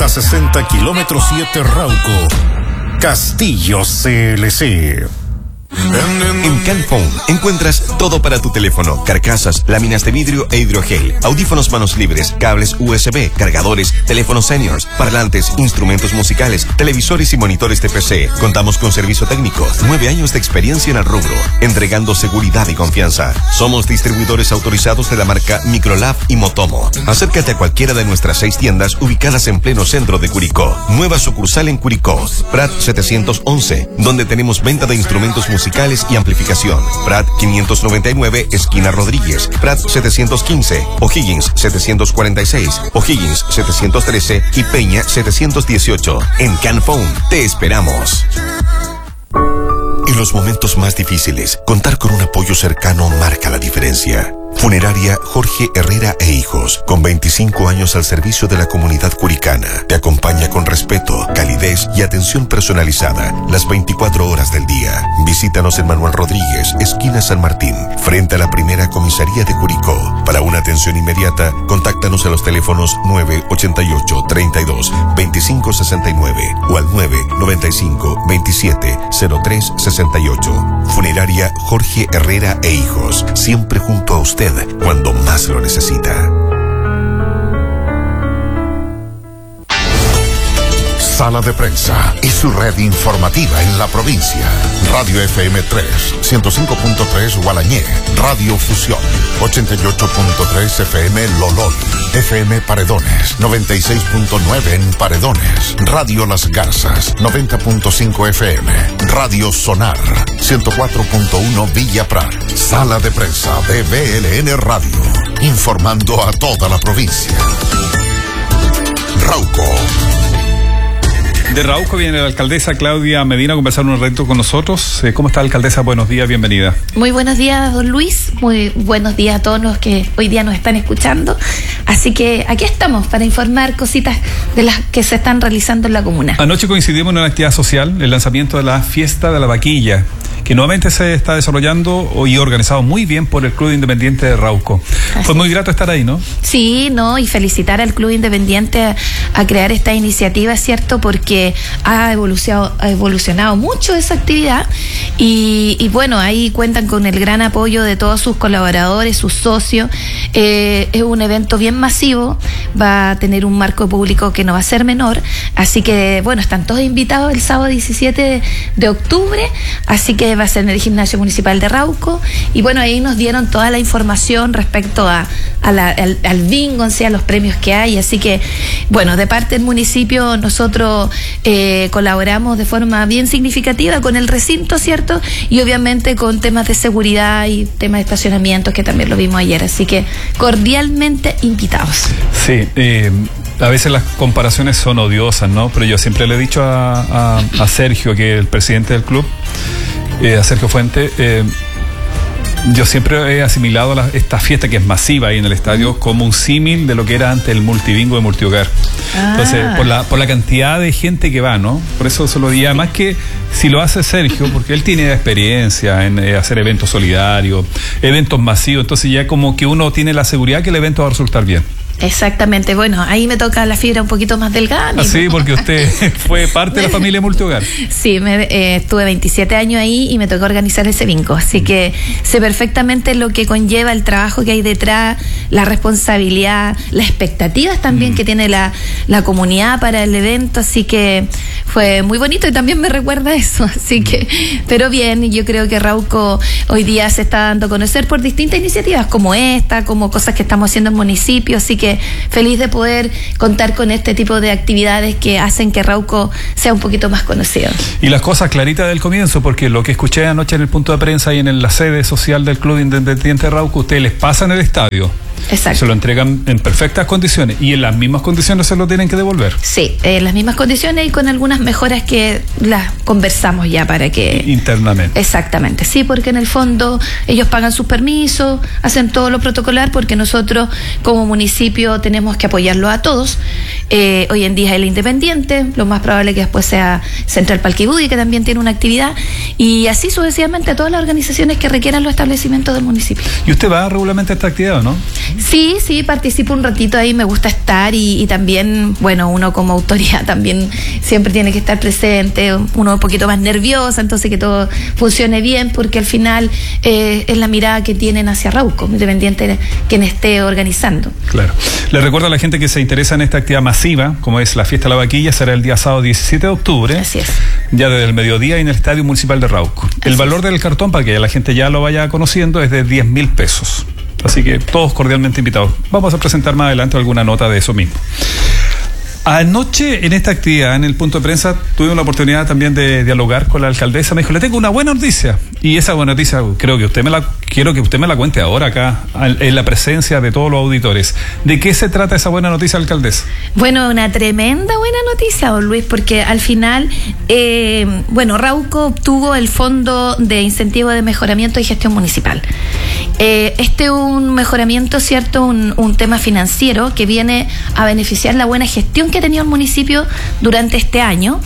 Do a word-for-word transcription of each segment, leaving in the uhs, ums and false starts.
Ruta sesenta, kilómetro siete, Rauco. Castillo C L C. En Canphone encuentras todo para tu teléfono: carcasas, láminas de vidrio e hidrogel, audífonos manos libres, cables U S B, cargadores, teléfonos seniors, parlantes, instrumentos musicales, televisores y monitores de P C. Contamos con servicio técnico, nueve años de experiencia en el rubro, entregando seguridad y confianza. Somos distribuidores autorizados de la marca Microlab y Motomo. Acércate a cualquiera de nuestras seis tiendas ubicadas en pleno centro de Curicó. Nueva sucursal en Curicó, Prat setecientos once, donde tenemos venta de instrumentos musicales musicales y amplificación. Prat quinientos noventa y nueve, esquina Rodríguez. Prat setecientos quince, O'Higgins setecientos cuarenta y seis, O'Higgins setecientos trece y Peña setecientos dieciocho. En Canphone te esperamos. En los momentos más difíciles, contar con un apoyo cercano marca la diferencia. Funeraria Jorge Herrera e Hijos, con veinticinco años al servicio de la comunidad curicana, te acompaña con respeto, calidez y atención personalizada las veinticuatro horas del día. Visítanos en Manuel Rodríguez, esquina San Martín, frente a la primera comisaría de Curicó. Para una atención inmediata, contáctanos a los teléfonos nueve ochenta y ocho, treinta y dos, veinticinco sesenta y nueve o al nueve noventa y cinco, veintisiete, cero tres sesenta y ocho. Funeraria Jorge Herrera e Hijos, siempre junto a usted cuando más lo necesita. Sala de Prensa y su red informativa en la provincia. Radio F M tres, ciento cinco punto tres Gualañé. Radio Fusión, ochenta y ocho punto tres F M Lolol. F M Paredones, noventa y seis punto nueve en Paredones. Radio Las Garzas, noventa punto cinco F M. Radio Sonar, ciento cuatro punto uno Villa Prat. Sala de Prensa de B L N Radio, informando a toda la provincia. Rauco. De Rauco viene la alcaldesa Claudia Medina a conversar un ratito con nosotros. ¿Cómo está, alcaldesa? Buenos días, bienvenida. Muy buenos días, don Luis. Muy buenos días a todos los que hoy día nos están escuchando. Así que aquí estamos para informar cositas de las que se están realizando en la comuna. Anoche coincidimos en una actividad social, el lanzamiento de la fiesta de la vaquilla, que nuevamente se está desarrollando y organizado muy bien por el Club Independiente de Rauco. Así Fue muy grato estar ahí, ¿no? Sí, no, y felicitar al Club Independiente a, a crear esta iniciativa, ¿cierto? Porque ha evolucionado, ha evolucionado mucho esa actividad y, y bueno, ahí cuentan con el gran apoyo de todos sus colaboradores, sus socios. Eh, es un evento bien masivo, va a tener un marco público que no va a ser menor, así que bueno, están todos invitados el sábado diecisiete de octubre, así que va a ser en el Gimnasio Municipal de Rauco y bueno, ahí nos dieron toda la información respecto a, a la, al, al bingo, o sea, los premios que hay, así que bueno, de parte del municipio nosotros eh, colaboramos de forma bien significativa con el recinto, ¿cierto? Y obviamente con temas de seguridad y temas de estacionamientos que también lo vimos ayer, así que cordialmente invitados. Sí, eh, a veces las comparaciones son odiosas, ¿no? Pero yo siempre le he dicho a, a, a Sergio, que es el presidente del club, eh, a Sergio Fuente, eh, yo siempre he asimilado la, esta fiesta que es masiva ahí en el estadio como un símil de lo que era antes el multibingo de multihogar. Ah. Entonces, por la, por la cantidad de gente que va, ¿no? Por eso se lo diría, más que si lo hace Sergio, porque él tiene experiencia en eh, hacer eventos solidarios, eventos masivos, entonces ya como que uno tiene la seguridad que el evento va a resultar bien. Exactamente, bueno, ahí me toca la fibra un poquito más delgada. Ah, sí, porque usted fue parte de la familia Multihogar. Sí, me, eh, estuve veintisiete años ahí y me tocó organizar ese bingo, así mm. que sé perfectamente lo que conlleva el trabajo que hay detrás, la responsabilidad, las expectativas también mm. que tiene la, la comunidad para el evento, así que fue muy bonito y también me recuerda eso, así mm. que, pero bien, yo creo que Rauco hoy día se está dando a conocer por distintas iniciativas como esta, como cosas que estamos haciendo en municipio, así que feliz de poder contar con este tipo de actividades que hacen que Rauco sea un poquito más conocido. Y las cosas claritas del comienzo, porque lo que escuché anoche en el punto de prensa y en la sede social del Club Independiente de Rauco, ustedes les pasan el estadio. Exacto. Se lo entregan en perfectas condiciones y en las mismas condiciones se lo tienen que devolver. Sí, en las mismas condiciones y con algunas mejoras que las conversamos ya para que... Internamente. Exactamente, sí, porque en el fondo ellos pagan sus permisos, hacen todo lo protocolar porque nosotros como municipio tenemos que apoyarlo a todos. Eh, hoy en día es el Independiente, lo más probable que después sea Central Palquibudi, que también tiene una actividad, y así sucesivamente todas las organizaciones que requieran los establecimientos del municipio. ¿Y usted va regularmente a esta actividad o no? Sí, sí, participo un ratito ahí, me gusta estar y, y también, bueno, uno como autoridad también siempre tiene que estar presente, uno un poquito más nerviosa, entonces que todo funcione bien, porque al final eh, es la mirada que tienen hacia Rauco, independiente de quien esté organizando. Claro. Le recuerdo a la gente que se interesa en esta actividad masiva, como es la Fiesta de la Vaquilla, será el día sábado diecisiete de octubre. Así es. Ya desde el mediodía en el Estadio Municipal de Rauco. Así el valor es. del cartón, para que la gente ya lo vaya conociendo, es de diez mil pesos. Así que todos cordialmente invitados. Vamos a presentar más adelante alguna nota de eso mismo. Anoche en esta actividad, en el punto de prensa, tuve la oportunidad también de dialogar con la alcaldesa. Me dijo, le tengo una buena noticia. Y esa buena noticia creo que usted me la, quiero que usted me la cuente ahora acá, en la presencia de todos los auditores. ¿De qué se trata esa buena noticia, alcaldesa? Bueno, una tremenda buena noticia, don Luis, porque al final, eh, bueno, Rauco obtuvo el Fondo de Incentivo de Mejoramiento y Gestión Municipal. Eh, este es un mejoramiento, ¿cierto? Un, un tema financiero que viene a beneficiar la buena gestión que ha tenido el municipio durante este año.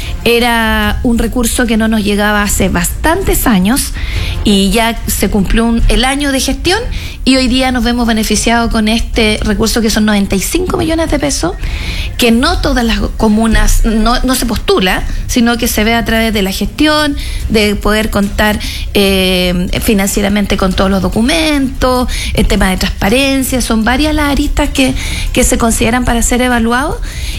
Era un recurso que no nos llegaba hace bastantes años y ya se cumplió un, el año de gestión y hoy día nos vemos beneficiados con este recurso que son noventa y cinco millones de pesos, que no todas las comunas, no, no se postula, sino que se ve a través de la gestión, de poder contar eh, financieramente con todos los documentos, el tema de transparencia, son varias las aristas que, que se consideran para ser evaluados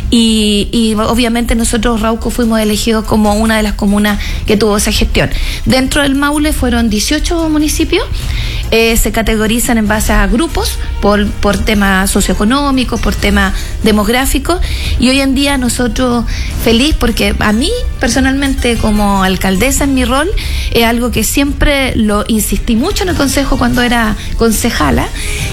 y, y obviamente nosotros, Rauco, fuimos elegidos como una de las comunas que tuvo esa gestión. Dentro del Maule fueron dieciocho municipios, eh, se categorizan en base a grupos por, por temas socioeconómicos, por temas demográficos y hoy en día nosotros feliz porque a mí personalmente como alcaldesa en mi rol es algo que siempre lo insistí mucho en el consejo cuando era concejala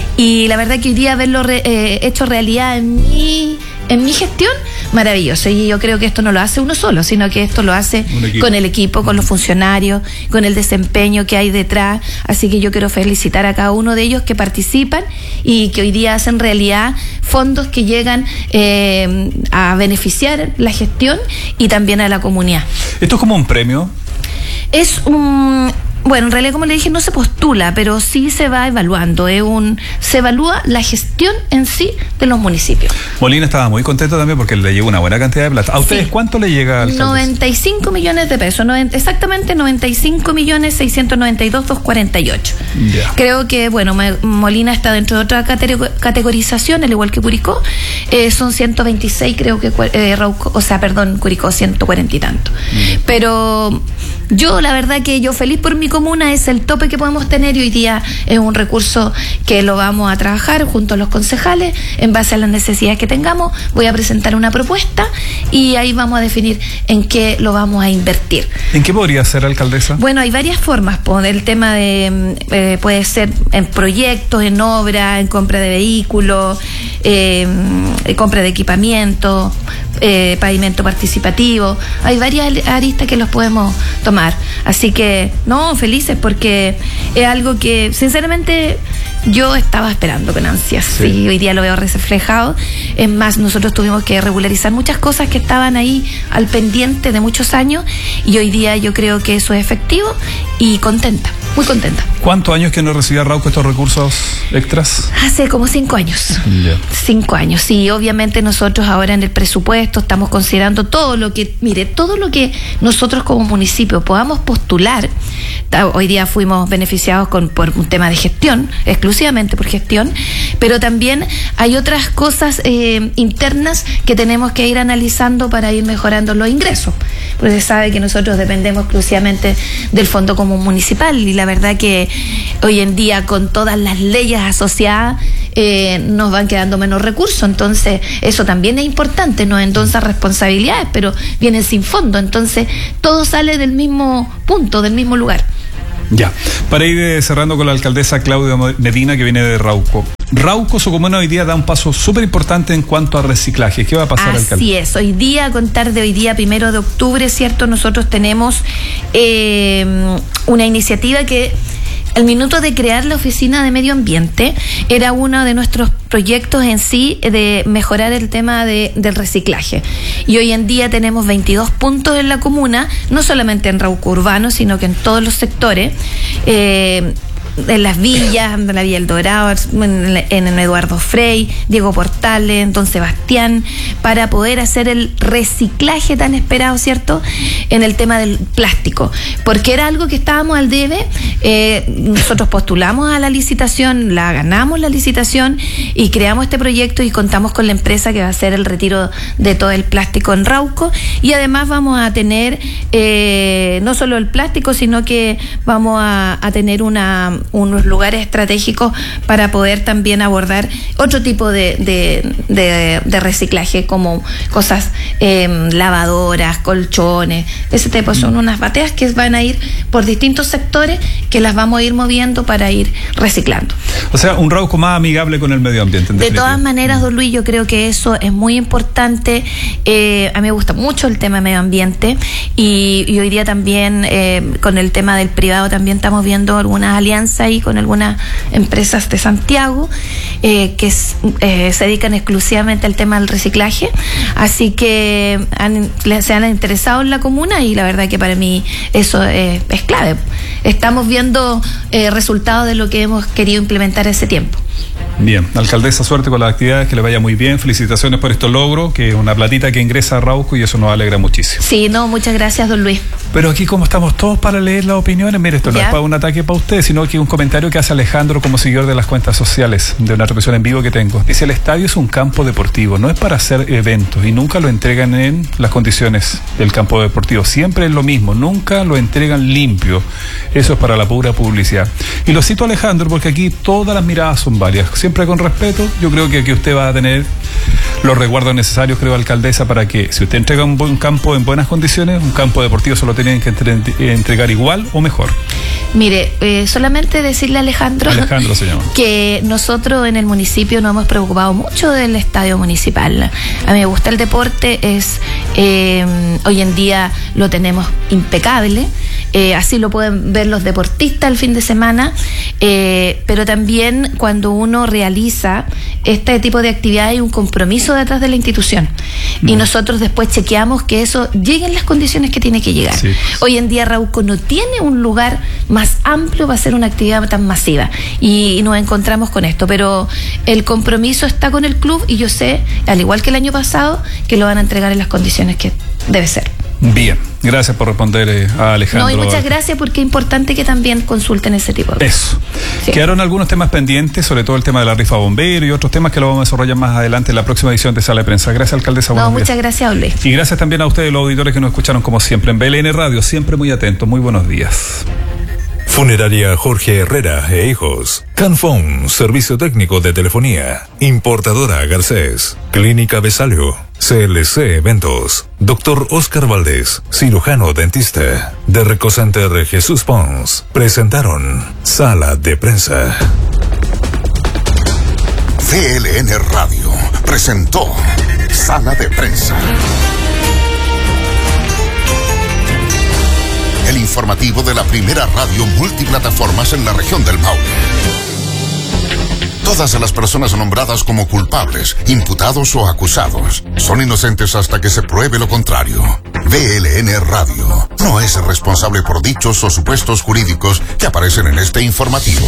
y la verdad que hoy día haberlo re, eh, hecho realidad en mi en mi gestión, maravilloso. Y yo creo que esto no lo hace uno solo, sino que esto lo hace con el equipo, con los funcionarios, con el desempeño que hay detrás. Así que yo quiero felicitar a cada uno de ellos que participan y que hoy día hacen realidad fondos que llegan eh, a beneficiar la gestión y también a la comunidad. ¿Esto es como un premio? Es un... Bueno, en realidad, como le dije, no se postula, pero sí se va evaluando. Es un, se evalúa la gestión en sí de los municipios. Molina estaba muy contento también porque le llegó una buena cantidad de plata. ¿A ustedes sí. cuánto le llega? Alcaldesa? noventa y cinco millones de pesos, noventa, exactamente noventa y cinco millones seiscientos noventa y dos mil doscientos cuarenta y ocho. Yeah. Creo que, bueno, Molina está dentro de otra categorización, al igual que Curicó. Eh, son ciento veintiséis, creo que, eh, Rauco, o sea, perdón, Curicó ciento cuarenta y tanto. Yeah. Pero yo, la verdad que yo feliz por mi comuna, es el tope que podemos tener y hoy día es un recurso que lo vamos a trabajar junto a los concejales en base a las necesidades que tengamos. Voy a presentar una propuesta y ahí vamos a definir en qué lo vamos a invertir. ¿En qué podría ser, alcaldesa? Bueno, hay varias formas. El tema de eh, puede ser en proyectos, en obra, en compra de vehículos, eh, compra de equipamiento, eh, pavimento participativo. Hay varias aristas que los podemos tomar. Así que, no, felices porque es algo que, sinceramente, yo estaba esperando con ansias. Sí. Y hoy día lo veo reflejado. Es más, nosotros tuvimos que regularizar muchas cosas que estaban ahí al pendiente de muchos años y hoy día yo creo que eso es efectivo y contenta, muy contenta. ¿Cuántos años que no recibía Rauco estos recursos extras? Hace como cinco años. Yeah. Cinco años. Y obviamente nosotros ahora en el presupuesto estamos considerando todo lo que, mire, todo lo que nosotros como municipio podamos postular. Hoy día fuimos beneficiados con, por un tema de gestión, exclusivamente por gestión, pero también hay otras cosas eh, internas que tenemos que ir analizando para ir mejorando los ingresos. Porque se sabe que nosotros dependemos exclusivamente del Fondo Común Municipal y la verdad que hoy en día con todas las leyes asociadas eh, nos van quedando menos recursos, entonces eso también es importante, nos endonsa responsabilidades, pero vienen sin fondo, entonces todo sale del mismo punto, del mismo lugar. Ya, para ir cerrando con la alcaldesa Claudia Medina, que viene de Rauco. Rauco, su comuna, hoy día da un paso súper importante en cuanto a reciclaje. ¿Qué va a pasar, Así alcalde? Así es, hoy día, a contar de hoy día, primero de octubre, ¿cierto? Nosotros tenemos eh, una iniciativa que al minuto de crear la oficina de medio ambiente era uno de nuestros proyectos en sí de mejorar el tema de, del reciclaje. Y hoy en día tenemos veintidós puntos en la comuna, no solamente en Rauco Urbano, sino que en todos los sectores. Eh, en las villas, en la Villa El Dorado, en, en el Eduardo Frei, Diego Portales, en Don Sebastián, para poder hacer el reciclaje tan esperado, ¿cierto?, en el tema del plástico, porque era algo que estábamos al debe. Eh, nosotros postulamos a la licitación, la ganamos la licitación y creamos este proyecto y contamos con la empresa que va a hacer el retiro de todo el plástico en Rauco, y además vamos a tener eh, no solo el plástico, sino que vamos a, a tener una, unos lugares estratégicos para poder también abordar otro tipo de, de, de, de reciclaje, como cosas, eh, lavadoras, colchones, ese tipo. Son unas bateas que van a ir por distintos sectores, que las vamos a ir moviendo para ir reciclando. O sea, un Rauco más amigable con el medio ambiente. De todas maneras, don Luis, yo creo que eso es muy importante. Eh, a mí me gusta mucho el tema de medio ambiente, y, y hoy día también eh, con el tema del privado también estamos viendo algunas alianzas ahí con algunas empresas de Santiago eh, que eh, se dedican exclusivamente al tema del reciclaje, así que han, se han interesado en la comuna, y la verdad que para mí eso eh, es clave. Estamos viendo eh, resultados de lo que hemos querido implementar ese tiempo. Bien, alcaldesa, suerte con las actividades, que le vaya muy bien, felicitaciones por estos logros, que es una platita que ingresa a Rauco y eso nos alegra muchísimo. Sí, no, muchas gracias, don Luis. Pero aquí, como estamos todos para leer las opiniones, mire, esto no ¿Ya? es para un ataque para usted, sino que un comentario que hace Alejandro como seguidor de las cuentas sociales, de una transmisión en vivo que tengo. Dice: el estadio es un campo deportivo, no es para hacer eventos, y nunca lo entregan en las condiciones del campo deportivo, siempre es lo mismo, nunca lo entregan limpio, eso es para la pura publicidad. Y lo cito a Alejandro porque aquí todas las miradas son varias, siempre con respeto. Yo creo que aquí usted va a tener los resguardos necesarios, creo, alcaldesa, para que si usted entrega un buen campo en buenas condiciones, un campo deportivo se lo tienen que entre, entregar igual o mejor. Mire, eh, solamente decirle a Alejandro, Alejandro se llama, que nosotros en el municipio nos hemos preocupado mucho del estadio municipal. A mí me gusta el deporte, es eh, hoy en día lo tenemos impecable, eh, así lo pueden ver los deportistas el fin de semana, eh, pero también cuando uno realiza este tipo de actividad hay un compromiso detrás de la institución, mm. y nosotros después chequeamos que eso llegue en las condiciones que tiene que llegar. Sí. Hoy en día Rauco no tiene un lugar más amplio para hacer una actividad tan masiva, y, y nos encontramos con esto, pero el compromiso está con el club, y yo sé, al igual que el año pasado, que lo van a entregar en las condiciones que debe ser. Bien, gracias por responder eh, a Alejandro. No, y muchas gracias, porque es importante que también consulten ese tipo de cosas. Eso. Sí. Quedaron algunos temas pendientes, sobre todo el tema de la rifa bombero y otros temas que lo vamos a desarrollar más adelante en la próxima edición de Sala de Prensa. Gracias, alcaldesa. No, muchas días. Gracias, Ole. Y gracias también a ustedes, los auditores que nos escucharon como siempre en B L N Radio, siempre muy atentos. Muy buenos días. Funeraria Jorge Herrera e Hijos. Canfón, servicio técnico de telefonía. Importadora Garcés. Clínica Besalio. C L C Eventos. Doctor Oscar Valdés, cirujano dentista. De Recocenter Jesús Pons. Presentaron Sala de Prensa. V L N Radio presentó Sala de Prensa. El informativo de la primera radio multiplataformas en la región del Maule. Todas las personas nombradas como culpables, imputados o acusados son inocentes hasta que se pruebe lo contrario. V L N Radio no es responsable por dichos o supuestos jurídicos que aparecen en este informativo.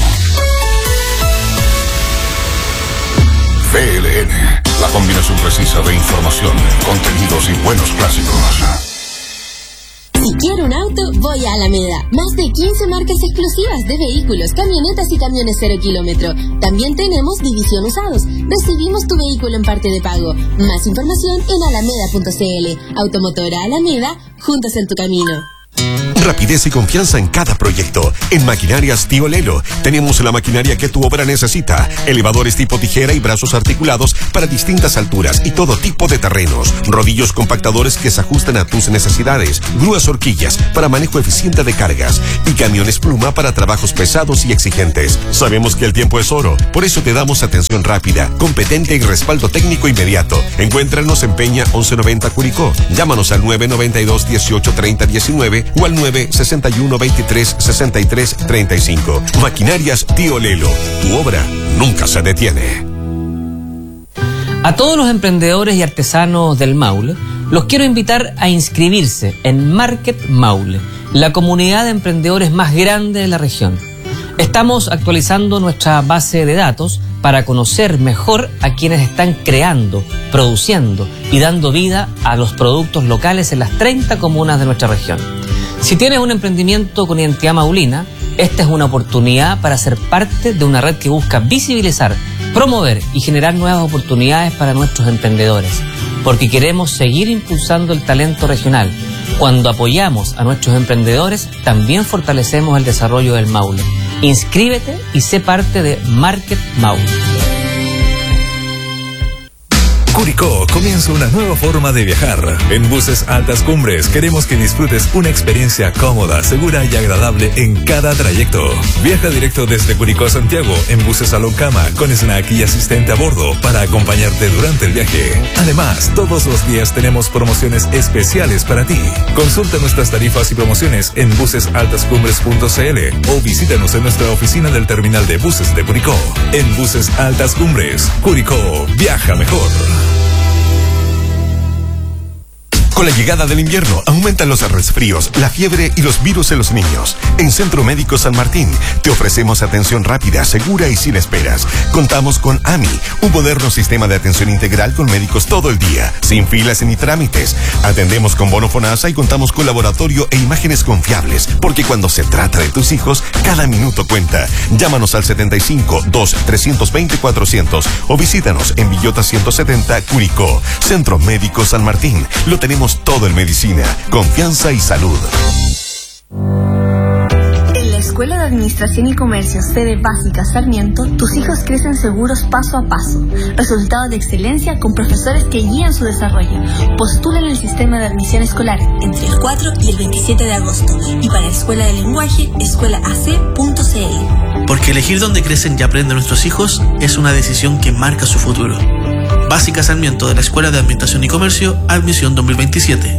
V L N, la combinación precisa de información, contenidos y buenos clásicos. Si quiero un auto, voy a Alameda. Más de quince marcas exclusivas de vehículos, camionetas y camiones cero kilómetro. También tenemos división usados. Recibimos tu vehículo en parte de pago. Más información en alameda punto c l. Automotora Alameda, juntos en tu camino. Rapidez y confianza en cada proyecto. En Maquinarias Tío Lelo tenemos la maquinaria que tu obra necesita. Elevadores tipo tijera y brazos articulados para distintas alturas y todo tipo de terrenos. Rodillos compactadores que se ajustan a tus necesidades. Grúas horquillas para manejo eficiente de cargas. Y camiones pluma para trabajos pesados y exigentes. Sabemos que el tiempo es oro. Por eso te damos atención rápida, competente y respaldo técnico inmediato. Encuéntranos en Peña once noventa Curicó. Llámanos al nueve noventa y dos, dieciocho, treinta, diecinueve o al nueve sesenta y uno, veintitrés, sesenta y tres, treinta y cinco. Maquinarias Tío Lelo. Tu obra nunca se detiene. A todos los emprendedores y artesanos del Maule, los quiero invitar a inscribirse en Market Maule, la comunidad de emprendedores más grande de la región. Estamos actualizando nuestra base de datos para conocer mejor a quienes están creando, produciendo y dando vida a los productos locales en las treinta comunas de nuestra región. Si tienes un emprendimiento con identidad maulina, esta es una oportunidad para ser parte de una red que busca visibilizar, promover y generar nuevas oportunidades para nuestros emprendedores, porque queremos seguir impulsando el talento regional. Cuando apoyamos a nuestros emprendedores, también fortalecemos el desarrollo del Maule. Inscríbete y sé parte de Market Maule. Curicó comienza una nueva forma de viajar. En Buses Altas Cumbres queremos que disfrutes una experiencia cómoda, segura y agradable en cada trayecto. Viaja directo desde Curicó a Santiago en buses Aloncama con snack y asistente a bordo para acompañarte durante el viaje. Además, todos los días tenemos promociones especiales para ti. Consulta nuestras tarifas y promociones en buses altas cumbres punto c l o visítanos en nuestra oficina del terminal de buses de Curicó. En Buses Altas Cumbres, Curicó, viaja mejor. Con la llegada del invierno, aumentan los resfríos, la fiebre y los virus en los niños. En Centro Médico San Martín, te ofrecemos atención rápida, segura y sin esperas. Contamos con A M I, un moderno sistema de atención integral con médicos todo el día, sin filas ni trámites. Atendemos con bono FONASA y contamos con laboratorio e imágenes confiables, porque cuando se trata de tus hijos, cada minuto cuenta. Llámanos al setenta y cinco, dos, trescientos veinte, cuatrocientos o visítanos en Villota ciento setenta, Curicó. Centro Médico San Martín. Lo tenemos todo en medicina, confianza y salud. En la Escuela de Administración y Comercio Sede Básica Sarmiento, tus hijos crecen seguros paso a paso. Resultados de excelencia con profesores que guían su desarrollo. Postula en el sistema de admisión escolar entre el cuatro y el veintisiete de agosto. Y para la Escuela de Lenguaje, escuela a c punto c l. Porque elegir dónde crecen y aprenden nuestros hijos es una decisión que marca su futuro. Básica Sarmiento de la Escuela de Administración y Comercio, admisión dos mil veintisiete.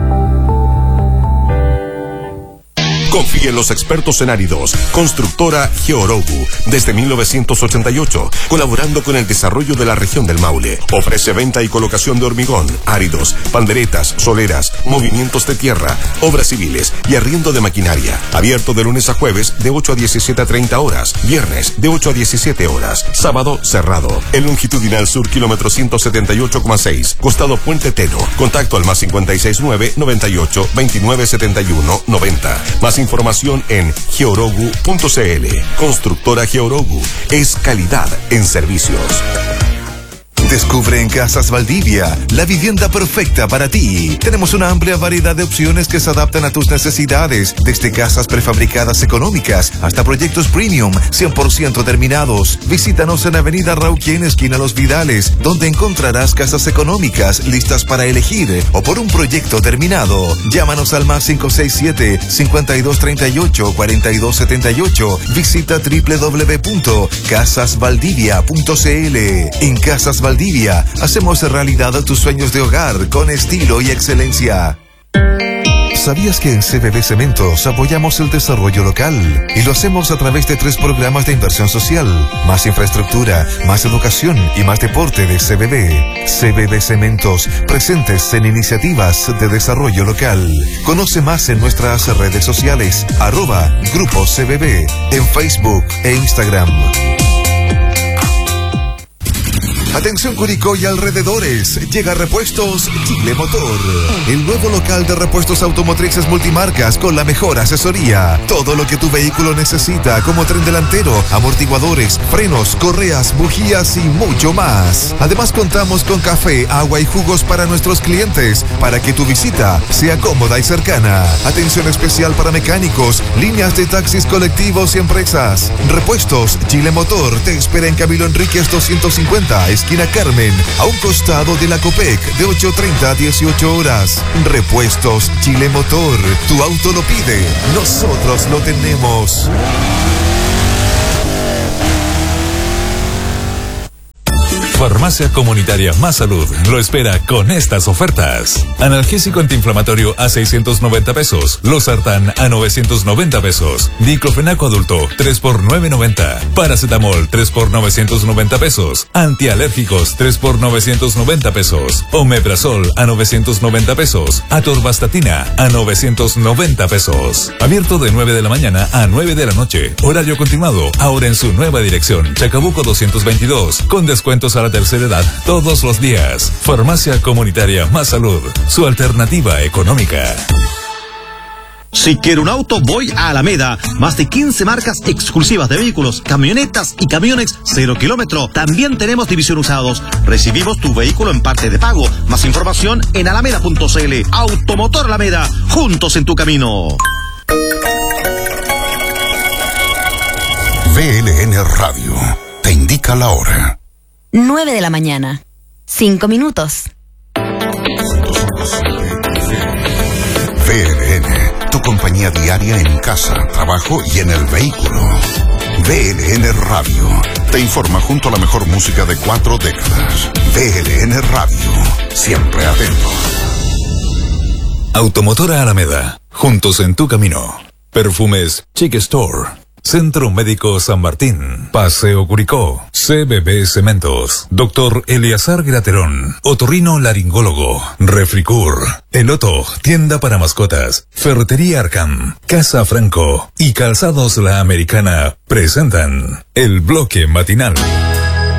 Confía en los expertos en áridos. Constructora Georogu, desde mil novecientos ochenta y ocho, colaborando con el desarrollo de la región del Maule. Ofrece venta y colocación de hormigón, áridos, panderetas, soleras, movimientos de tierra, obras civiles y arriendo de maquinaria. Abierto de lunes a jueves de ocho a diecisiete a treinta horas, viernes de ocho a diecisiete horas, sábado cerrado. El longitudinal sur, kilómetro ciento setenta y ocho coma seis, costado Puente Teno. Contacto al más cincuenta y seis nueve, noventa y ocho, veintinueve setenta y uno, noventa. Más información en georogu punto c l. Constructora Georogu es calidad en servicios. Descubre en Casas Valdivia la vivienda perfecta para ti. Tenemos una amplia variedad de opciones que se adaptan a tus necesidades, desde casas prefabricadas económicas hasta proyectos premium cien por ciento terminados. Visítanos en Avenida Rauquén, esquina Los Vidales, donde encontrarás casas económicas listas para elegir o por un proyecto terminado. Llámanos al más cinco seis siete, cincuenta y dos treinta y ocho, cuarenta y dos setenta y ocho. Visita doble u doble u doble u punto casas valdivia punto c l. En Casas Valdivia hacemos realidad tus sueños de hogar con estilo y excelencia. ¿Sabías que en C B B Cementos apoyamos el desarrollo local? Y lo hacemos a través de tres programas de inversión social: más infraestructura, más educación y más deporte de C B B. C B B Cementos, presentes en iniciativas de desarrollo local. Conoce más en nuestras redes sociales, arroba Grupo C B B, en Facebook e Instagram. Atención Curicó y alrededores, llega Repuestos Chile Motor, el nuevo local de repuestos automotrices multimarcas con la mejor asesoría. Todo lo que tu vehículo necesita, como tren delantero, amortiguadores, frenos, correas, bujías y mucho más. Además contamos con café, agua y jugos para nuestros clientes, para que tu visita sea cómoda y cercana. Atención especial para mecánicos, líneas de taxis colectivos y empresas. Repuestos Chile Motor te espera en Camilo Enríquez doscientos cincuenta, esquina Carmen, a un costado de la Copec, de ocho treinta a dieciocho horas. Repuestos Chile Motor, tu auto lo pide, nosotros lo tenemos. Farmacia Comunitaria Más Salud lo espera con estas ofertas. Analgésico antiinflamatorio a seiscientos noventa pesos. Losartán a novecientos noventa pesos. Diclofenaco adulto tres por novecientos noventa. Paracetamol tres por novecientos noventa pesos. Antialérgicos tres por novecientos noventa pesos. Omeprazol a novecientos noventa pesos. Atorvastatina a novecientos noventa pesos. Abierto de nueve de la mañana a nueve de la noche. Horario continuado. Ahora en su nueva dirección. Chacabuco doscientos veintidós. Con descuentos a la tercera edad todos los días. Farmacia Comunitaria Más Salud. Su alternativa económica. Si quiero un auto, voy a Alameda. Más de quince marcas exclusivas de vehículos, camionetas y camiones cero kilómetro. También tenemos división usados. Recibimos tu vehículo en parte de pago. Más información en alameda punto c l. Automotor Alameda. Juntos en tu camino. V L N Radio te indica la hora. nueve de la mañana. cinco minutos. V L N, tu compañía diaria en casa, trabajo y en el vehículo. V L N Radio te informa junto a la mejor música de cuatro décadas. V L N Radio, siempre atento. Automotora Alameda, juntos en tu camino. Perfumes Chic Store. Centro Médico San Martín, Paseo Curicó, C B B Cementos, Doctor Eleazar Graterón, Otorrino Laringólogo, Refricur, Eloto, Tienda para Mascotas, Ferretería Arcam, Casa Franco y Calzados La Americana presentan el bloque matinal.